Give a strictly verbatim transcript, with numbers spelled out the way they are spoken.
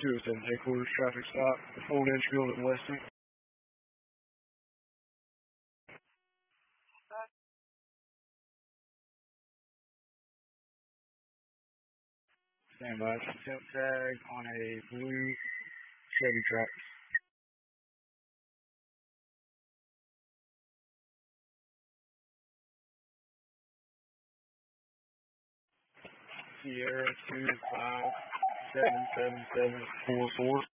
two oh seven headquarters, traffic stop, Old Edgefield at Weston. Stand by. Temp tag on a blue Chevy Trax. Sierra two five seven seven seven four four.